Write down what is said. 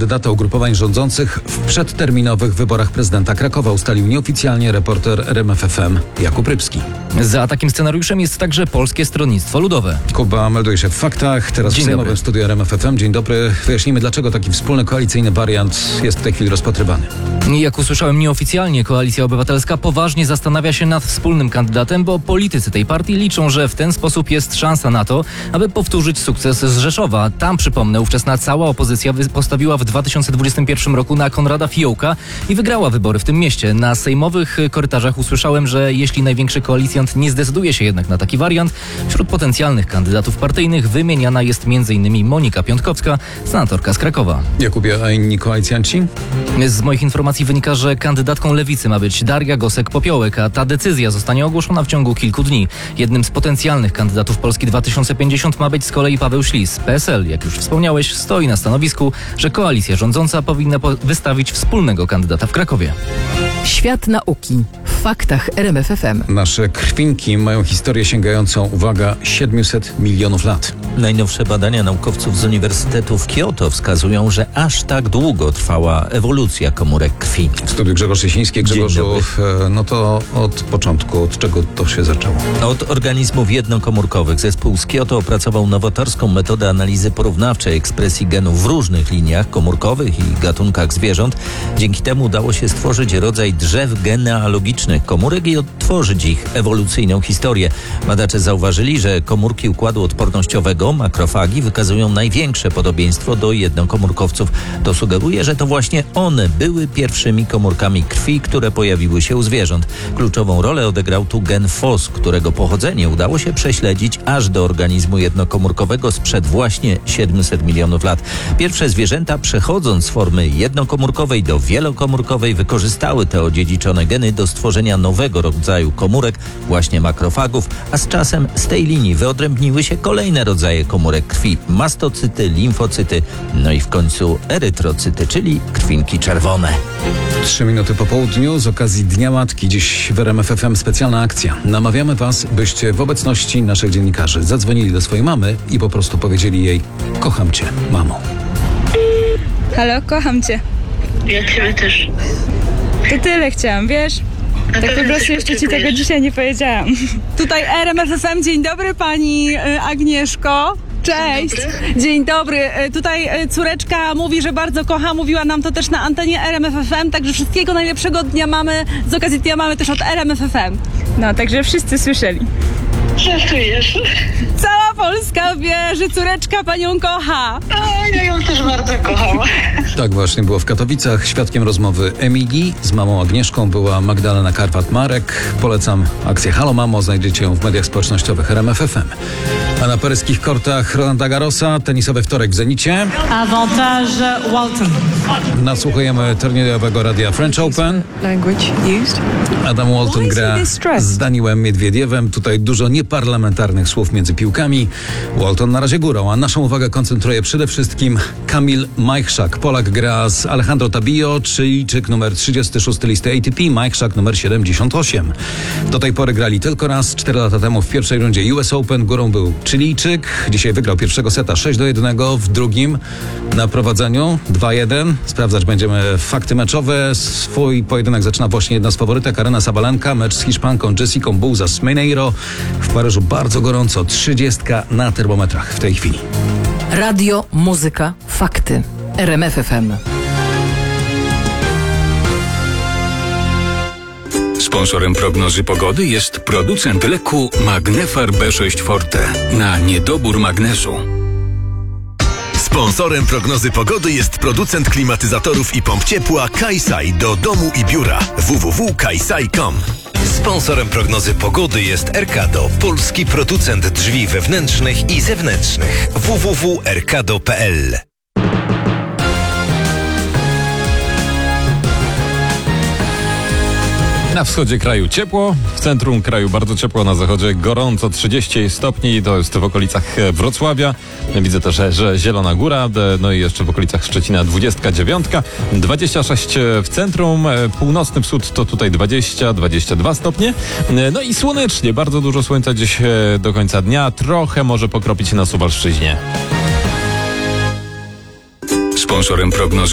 kandydata ugrupowań rządzących w przedterminowych wyborach prezydenta Krakowa, ustalił nieoficjalnie reporter RMF FM Jakub Rybski. Za takim scenariuszem jest także Polskie Stronnictwo Ludowe. Kuba melduje się w faktach, teraz w sejmowym studiu RMF FM. Dzień dobry. Wyjaśnijmy, dlaczego taki wspólny koalicyjny wariant jest w tej chwili rozpatrywany. Jak usłyszałem nieoficjalnie, Koalicja Obywatelska poważnie zastanawia się nad wspólnym kandydatem, bo politycy tej partii liczą, że w ten sposób jest szansa na to, aby powtórzyć sukces z Rzeszowa. Tam, przypomnę, ówczesna cała opozycja postawiła w 2021 roku na Konrada Fiołka i wygrała wybory w tym mieście. Na sejmowych korytarzach usłyszałem, że jeśli największy koalicjant nie zdecyduje się jednak na taki wariant, wśród potencjalnych kandydatów partyjnych wymieniana jest m.in. Monika Piątkowska, senatorka z Krakowa. Jakubie, a inni koalicjanci? Z moich informacji wynika, że kandydatką Lewicy ma być Daria Gosek-Popiołek, a ta decyzja zostanie ogłoszona w ciągu kilku dni. Jednym z potencjalnych kandydatów Polski 2050 ma być z kolei Paweł Ślis. PSL, jak już wspomniałeś, stoi na stanowisku, że koalicja rządząca powinna wystawić wspólnego kandydata w Krakowie. Świat nauki w faktach RMF FM. Nasze krwinki mają historię sięgającą, uwaga, 700 milionów lat. Najnowsze badania naukowców z Uniwersytetu w Kioto wskazują, że aż tak długo trwała ewolucja komórek krwi. W studiu Grzegorz Jasiński. Grzegorzu, no to od początku, od czego to się zaczęło? Od organizmów jednokomórkowych. Zespół z Kioto opracował nowatorską metodę analizy porównawczej ekspresji genów w różnych liniach komórkowych i gatunkach zwierząt. Dzięki temu udało się stworzyć rodzaj drzew genealogicznych komórek i odtworzyć ich ewolucyjną historię. Badacze zauważyli, że komórki układu odpornościowego, makrofagi, wykazują największe podobieństwo do jednokomórkowców. To sugeruje, że to właśnie one były pierwszymi komórkami krwi, które pojawiły się u zwierząt. Kluczową rolę odegrał tu gen FOS, którego pochodzenie udało się prześledzić aż do organizmu jednokomórkowego sprzed właśnie 700 milionów lat. Pierwsze zwierzęta, przechodząc z formy jednokomórkowej do wielokomórkowej, wykorzystały te odziedziczone geny do stworzenia nowego rodzaju komórek, właśnie makrofagów, a z czasem z tej linii wyodrębniły się kolejne rodzaje komórek krwi: mastocyty, limfocyty, no i w końcu erytrocyty, czyli krwinki czerwone. 3 minuty po południu z okazji Dnia Matki. Dziś w RMF FM specjalna akcja. Namawiamy Was, byście w obecności naszych dziennikarzy zadzwonili do swojej mamy i po prostu powiedzieli jej: kocham Cię, mamo. Halo, kocham Cię. Ja Ciebie też. To tyle chciałam, wiesz? Tak po prostu jeszcze Ci tego dzisiaj nie powiedziałam. Tutaj RMF FM, dzień dobry Pani Agnieszko. Cześć! Dzień dobry. Tutaj córeczka mówi, że bardzo kocha. Mówiła nam to też na antenie RMF FM, także wszystkiego najlepszego Dnia Mamy. Z okazji Dnia Mamy też od RMF FM. No, także wszyscy słyszeli. Żartujesz? Cała Polska wie, że córeczka Panią kocha. A ja ją też bardzo kocham. Tak właśnie było w Katowicach. Świadkiem rozmowy Emilii z mamą Agnieszką była Magdalena Karwat-Marek. Polecam akcję Halo Mamo, znajdziecie ją w mediach społecznościowych RMF FM. A na paryskich kortach Rolanda Garrosa, tenisowy wtorek w Zenicie. Avantage Walton. Nasłuchujemy turniejowego radia French Open. Adam Walton gra z Daniłem Miedwiediewem. Tutaj dużo nieparlamentarnych słów między piłkami. Walton na razie górą, a naszą uwagę koncentruje przede wszystkim Kamil Majchrzak. Polak gra z Alejandro Tabillo, Chilijczyk numer 36 listy ATP, Majchrzak numer 78. Do tej pory grali tylko raz, 4 lata temu w pierwszej rundzie US Open. Górą był Chilijczyk. Dzisiaj wygrał pierwszego seta 6-1, w drugim na prowadzeniu 2-1. Sprawdzać będziemy fakty meczowe. Swój pojedynek zaczyna właśnie jedna z faworytek, Aryna Sabalenka. Mecz z Hiszpanką Jessicą Bouzas-Mineiro. W Paryżu bardzo gorąco, 30 na termometrach w tej chwili. Radio, muzyka, fakty. RMF FM. Sponsorem prognozy pogody jest producent leku Magnefar B6 Forte na niedobór magnezu. Sponsorem prognozy pogody jest producent klimatyzatorów i pomp ciepła Kaisai do domu i biura www.kaisai.com. Sponsorem prognozy pogody jest Erkado, polski producent drzwi wewnętrznych i zewnętrznych www.erkado.pl. Na wschodzie kraju ciepło, w centrum kraju bardzo ciepło, na zachodzie gorąco, 30 stopni, to jest w okolicach Wrocławia. Widzę też, że Zielona Góra, no i jeszcze w okolicach Szczecina 29, 26 w centrum, północny wschód to tutaj 20-22 stopnie. No i słonecznie, bardzo dużo słońca dziś do końca dnia, trochę może pokropić na Suwalszczyźnie. Sponsorem prognozy